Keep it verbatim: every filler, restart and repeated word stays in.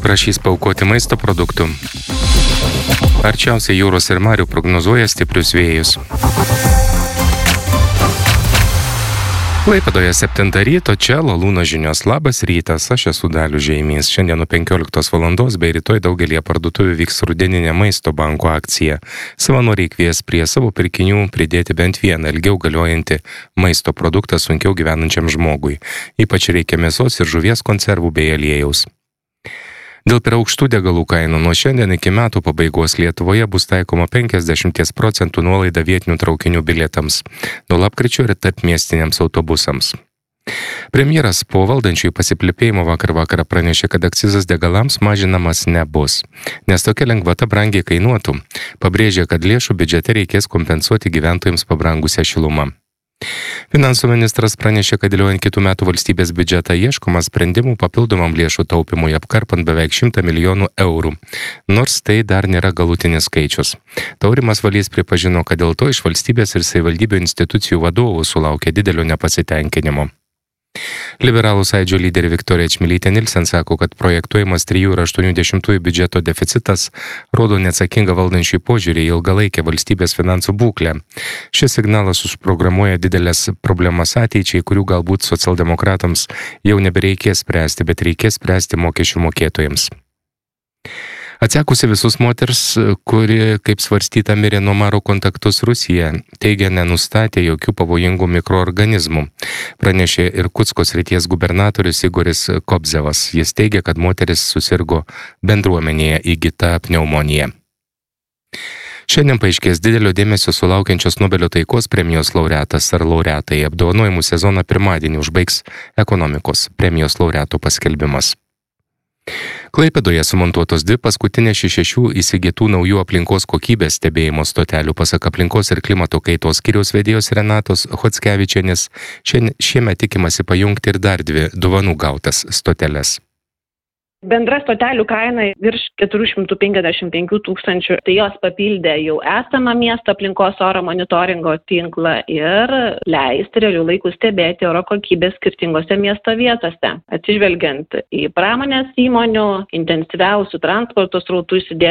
prašys paaukoti maisto produktų. Arčiausiai jūros ir marių prognozuoja stiprius vėjus. Klaipėdoje septintą ryto, čia Lalūno žinios. Labas rytas, aš esu Dalius Žeimys. Šiandien nuo penkioliktos valandos bei rytoj daugelį parduotuvių vyks rudeninė maisto banko akcija. Savanoriai kvies prie savo pirkinių pridėti bent vieną ilgiau galiojantį maisto produktą sunkiau gyvenančiam žmogui. Ypač reikia mėsos ir žuvies konservų bei aliejaus. Dėl per aukštų degalų kainų nuo šiandien iki metų pabaigos Lietuvoje bus taikoma penkiasdešimt procentų nuolaida vietinių traukinių bilietams, nuo lapkričio ir tarpmiestiniams autobusams. Premjeras po valdančiųjų pasiplėpėjimo vakar vakarą pranešė, kad akcizas degalams mažinamas nebus, nes tokia lengvata brangiai kainuotų. Pabrėžė, kad lėšų biudžete reikės kompensuoti gyventojams pabrangusią šilumą. Finansų ministras pranešė, kad dėliojant kitų metų valstybės biudžetą ieškoma sprendimų papildomam lėšų taupimui apkarpant beveik šimtą milijonų eurų, nors tai dar nėra galutinis skaičius. Taurimas Valys pripažino, kad dėl to iš valstybės ir savivaldybių institucijų vadovų sulaukė didelio nepasitenkinimo. Liberalų sąjūdžio lyderė Viktorija Čmilytė Nilsen sako, kad projektuojamas trijų ir aštuonių dešimtųjų biudžeto deficitas rodo neatsakingą valdančiųjų požiūrį į ilgalaikę valstybės finansų būklę. Šis signalas užprogramuoja didelės problemas ateičiai, kurių galbūt socialdemokratams jau nebereikės spręsti, bet reikės spręsti mokesčių mokėtojams. Atsekusi visus moters, kuri, kaip svarstyta, mirė nuo maro kontaktus Rusija, teigia, nenustatė jokių pavojingų mikroorganizmų. Pranešė Irkutsko srities gubernatorius Igoris Kobzevas. Jis teigia, kad moteris susirgo bendruomenėje įgyta pneumonija. Šiandien paaiškės didelio dėmesio sulaukiančios Nobelio taikos premijos laureatas ar laureatai. Apdovanojimų sezoną pirmadienį užbaigs ekonomikos premijos laureatų paskelbimas. Klaipėdoje sumontuotos dvi paskutinės iš šešių įsigytų naujų aplinkos kokybės stebėjimo stotelių, pasak aplinkos ir klimato kaitos skyriaus vedėjos Renatos Chockevičienės. Šiemet tikimasi pajungti ir dar dvi dovanų gautas stoteles. Bendra stotelių kaina virš keturi šimtai penkiasdešimt penki tūkstančių, tai jos papildė jau esamą miesto aplinkos oro monitoringo tinklą ir leisti realių laikų stebėti oro kokybę skirtingose miesto vietose. Atsižvelgiant į pramonės įmonių, intensyviausių transporto srautų išsidėstymą